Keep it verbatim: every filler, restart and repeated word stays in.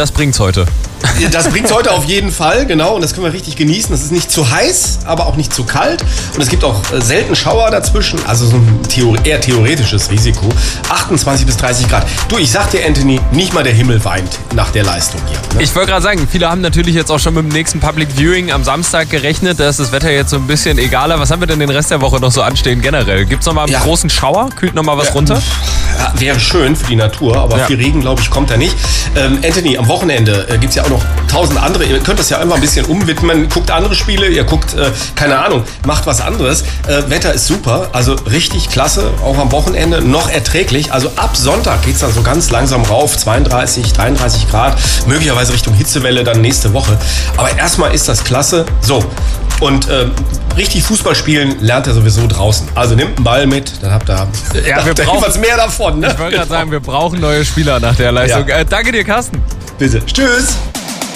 das bringt's heute. Das bringt's heute auf jeden Fall, genau. Und das können wir richtig genießen. Das ist nicht zu heiß, aber auch nicht zu kalt. Und es gibt auch selten Schauer dazwischen. Also so ein Theor- eher theoretisches Risiko. achtundzwanzig bis dreißig Grad. Du, ich sag dir, Anthony, nicht mal der Himmel weint nach der Leistung hier. Ne? Ich wollte gerade sagen, viele haben natürlich jetzt auch schon mit dem nächsten Public Viewing am Samstag gerechnet. Da ist das Wetter jetzt so ein bisschen egaler. Was haben wir denn den Rest der Woche noch so anstehen generell? Gibt's noch mal einen Ja. großen Schauer? Kühlt noch mal was Ja. runter? Ja, wäre schön für die Natur, aber Ja. viel Regen, glaube ich, kommt da nicht. Ähm, Anthony, am Wochenende äh, gibt es ja auch noch tausend andere. Ihr könnt das ja einfach ein bisschen umwidmen. Guckt andere Spiele, ihr guckt, äh, keine Ahnung, macht was anderes. Äh, Wetter ist super, also richtig klasse. Auch am Wochenende noch erträglich. Also ab Sonntag geht es dann so ganz langsam rauf. zweiunddreißig, dreiunddreißig Grad. Möglicherweise Richtung Hitzewelle dann nächste Woche. Aber erstmal ist das klasse. So. Und äh, richtig Fußball spielen lernt er sowieso draußen. Also nimmt einen Ball mit, dann habt ihr Ja, wir brauchen was mehr davon. Ne? Ich wollte gerade sagen, wir brauchen neue Spieler nach der Leistung. Ja. Äh, danke dir, Carsten. Bitte. Tschüss.